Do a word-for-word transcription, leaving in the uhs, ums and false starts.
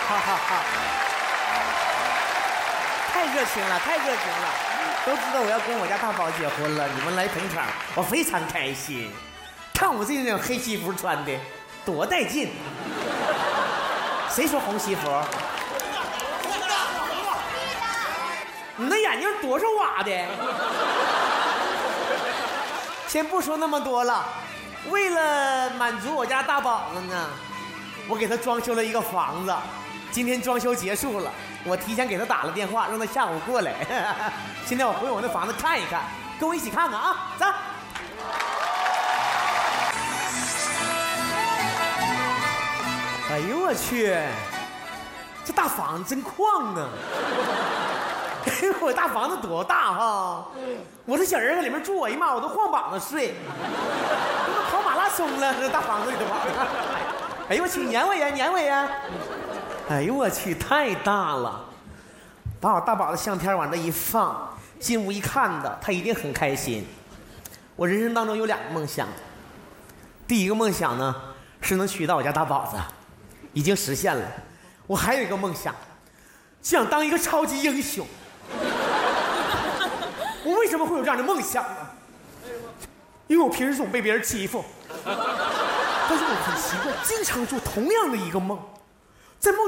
哈哈哈！太热情了，太热情了！都知道我要跟我家大宝结婚了，你们来捧场，我非常开心。看我这种黑西服穿的，多带劲！谁说红西服？你那眼睛多少瓦的？先不说那么多了，为了满足我家大宝子呢，我给他装修了一个房子。今天装修结束了，我提前给他打了电话，让他下午过来。现在我回我那房子看一看，跟我一起看看啊，走。哎呦我去，这大房子真旷啊！我大房子多大哈！我这小人在里面住，我一妈我都晃膀子睡，都跑马拉松了，这大房子里头跑。哎呦我去，撵我呀，撵我呀！哎呦我去，太大了！把我大宝的相片往这一放，进屋一看的，他一定很开心。我人生当中有两个梦想，第一个梦想呢是能娶到我家大宝子，已经实现了。我还有一个梦想，就想当一个超级英雄。我为什么会有这样的梦想呢？因为我平时总被别人欺负，但是我很奇怪，经常做同样的一个梦，在梦